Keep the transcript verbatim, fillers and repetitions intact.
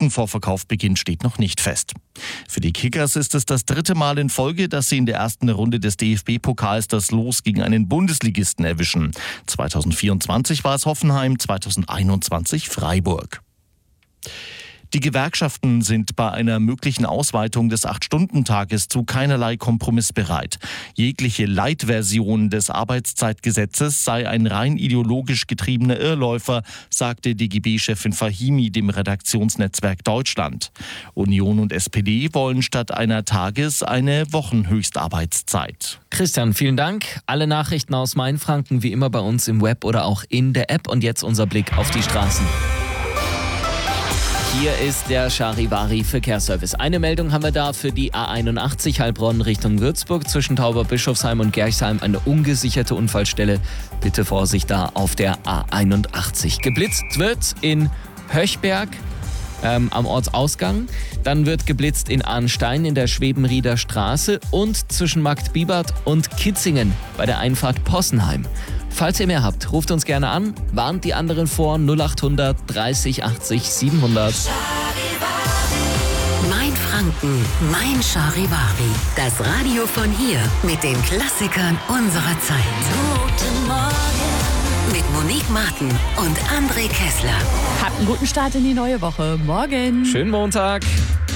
Kartenvorverkauf beginnt, steht noch nicht fest. Für die Kickers ist es das dritte Mal in Folge, dass sie in der ersten Runde des D F B-Pokals das Los gegen einen Bundesligisten erwischen. zweitausendvierundzwanzig war es Hoffenheim, zweitausendeinundzwanzig Freiburg. Die Gewerkschaften sind bei einer möglichen Ausweitung des acht-Stunden-Tages zu keinerlei Kompromiss bereit. Jegliche Light-Version des Arbeitszeitgesetzes sei ein rein ideologisch getriebener Irrläufer, sagte D G B-Chefin Fahimi dem Redaktionsnetzwerk Deutschland. Union und S P D wollen statt einer Tages- eine Wochenhöchstarbeitszeit. Christian, vielen Dank. Alle Nachrichten aus Mainfranken wie immer bei uns im Web oder auch in der App. Und jetzt unser Blick auf die Straßen. Hier ist der Charivari Verkehrsservice. Eine Meldung haben wir da für die A einundachtzig Heilbronn Richtung Würzburg. Zwischen Tauberbischofsheim und Gerchsheim eine ungesicherte Unfallstelle. Bitte Vorsicht da auf der A einundachtzig. Geblitzt wird in Höchberg ähm, am Ortsausgang. Dann wird geblitzt in Arnstein in der Schwebenrieder Straße und zwischen Marktbibert und Kitzingen bei der Einfahrt Possenheim. Falls ihr mehr habt, ruft uns gerne an, warnt die anderen vor null achthundert dreißig achtzig siebenhundert. Mainfranken, mein Charivari. Das Radio von hier mit den Klassikern unserer Zeit. Guten Morgen. Mit Monique Martin und André Kessler. Habt einen guten Start in die neue Woche. Morgen. Schönen Montag.